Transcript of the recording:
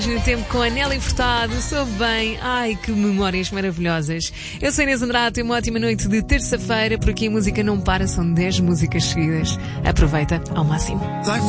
No tempo com a Nelly Furtado, soube bem. Ai, que memórias maravilhosas. Eu sou Inês Andrade, tenho uma ótima noite de terça-feira. Por aqui a música não para, são 10 músicas seguidas. Aproveita ao máximo.